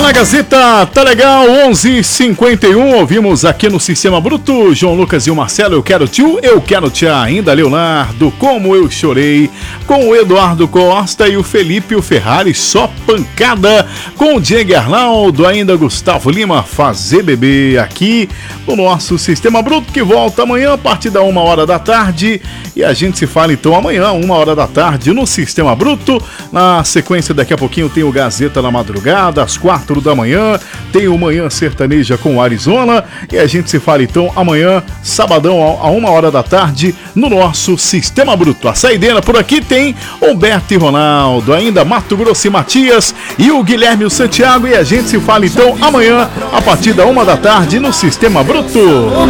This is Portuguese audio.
na Gazeta, tá legal, 11h51, ouvimos aqui no Sistema Bruto, João Lucas e o Marcelo, eu quero te ainda, Leonardo, como eu chorei, com o Eduardo Costa e o Felipe o Ferrari, só pancada, com o Diego Arnaldo, ainda Gustavo Lima, fazer bebê aqui no nosso Sistema Bruto, que volta amanhã a partir da 1h da tarde, e a gente se fala então amanhã, 1h da tarde, no Sistema Bruto. Na sequência, daqui a pouquinho tem o Gazeta na madrugada, às 4 da manhã, tem o Manhã Sertaneja com o Arizona, e a gente se fala então amanhã, sabadão, a 1h da tarde, no nosso Sistema Bruto. A saideira por aqui tem Humberto e Ronaldo, ainda Mato Grosso e Matias e o Guilherme e o Santiago, e a gente se fala então amanhã, a partir da 1h da tarde, no Sistema Bruto.